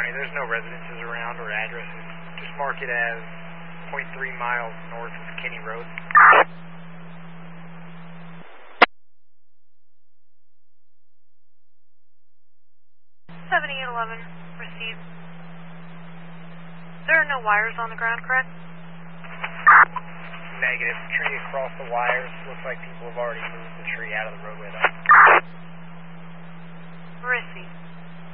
there's no residences around or addresses. Just mark it as 0.3 miles north of Kinney Road. 7811, received. There are no wires on the ground, correct? Negative. Tree across the wires. Looks like people have already moved the tree out of the roadway though. Received.